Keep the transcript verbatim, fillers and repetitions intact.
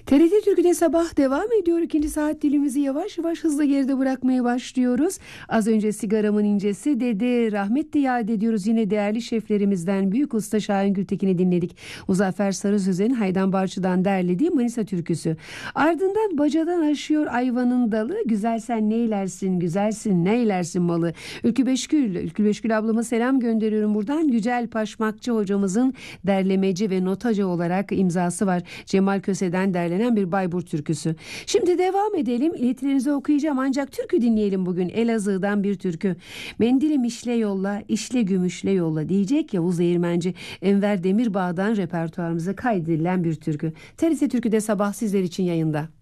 T R T Türkü'de sabah devam ediyor. İkinci saat dilimizi yavaş yavaş hızla geride bırakmaya başlıyoruz. Az önce sigaramın incesi dedi. Rahmetle yad ediyoruz yine değerli şeflerimizden büyük usta Şahin Gültekin'i dinledik. Muzaffer Sarısözen'in Haydan Barçı'dan derlediği Manisa türküsü. Ardından bacadan aşıyor ayvanın dalı. Güzel sen neylersin, güzelsin neylersin malı. Ülkü Beşgül, Ülkü Beşgül ablama selam gönderiyorum buradan. Yücel Paşmakçı hocamızın derlemeci ve notacı olarak imzası var. Cemal Köse'den derlenen bir Bayburt türküsü. Şimdi devam edelim. İletilerinizi okuyacağım ancak türkü dinleyelim bugün. Elazığ'dan bir türkü. Mendilim işle yolla, işle gümüşle yolla diyecek Yavuz Değirmenci. Enver Demirbağ'dan repertuarımıza kaydedilen bir türkü. T R T Türkü'de sabah sizler için yayında.